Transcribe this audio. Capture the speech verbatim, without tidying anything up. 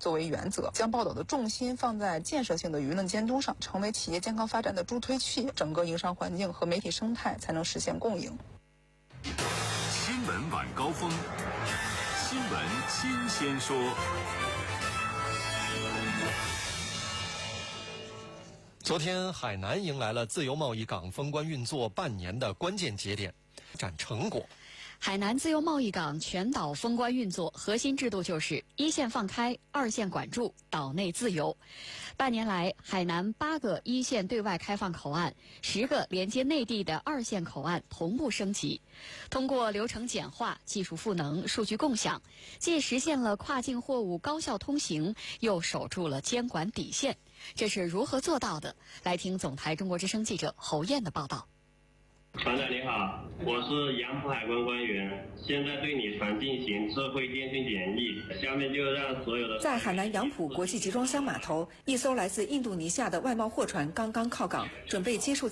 作为原则，将报道的重心放在建设性的舆论监督上，成为企业健康发展的助推器，整个营商环境和媒体生态才能实现共赢。 新闻晚高峰，新闻新鲜说。 昨天，海南迎来了自由贸易港封关运作半年的关键节点，展成果。 海南自由贸易港全岛封关运作，核心制度就是一线放开，二线管住，岛内自由。半年来，海南八个一线对外开放口岸，十个连接内地的二线口岸同步升级。通过流程简化、技术赋能、数据共享，既实现了跨境货物高效通行，又守住了监管底线。这是如何做到的？来听总台中国之声记者侯燕的报道。 船长你好，我是杨浦海关官员，现在对你船进行智慧电讯检疫。下面就让所有的在海南杨浦国际集装箱码头，一艘来自印度尼西亚的外贸货船刚刚靠港，准备接受